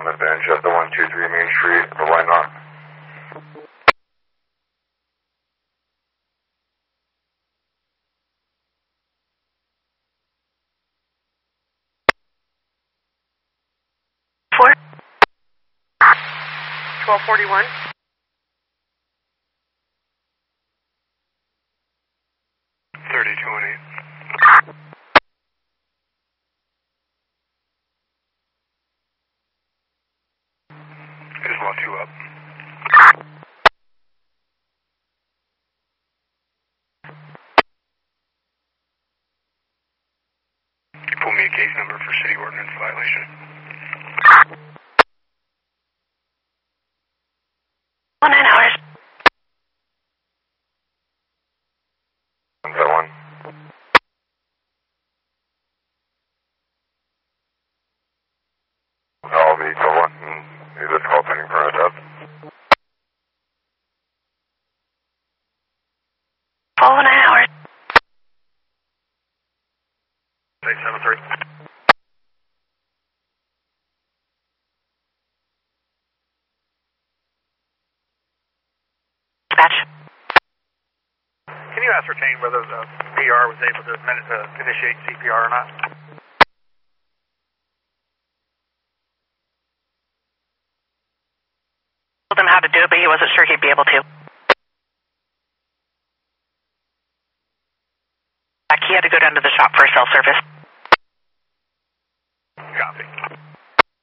on the bench at the 123 Main Street, the line up. Four. 1241. Is lot 2 up. Pull me a case number for city ordinance violation. 9 hours. Is that one? I'll be till 1. Is this call pending for a death? Follow 9 hours. 873. Dispatch. Can you ascertain whether the PR was able to initiate CPR or not? Told him how to do it, but he wasn't sure he'd be able to. He had to go down to the shop for cell service. Copy.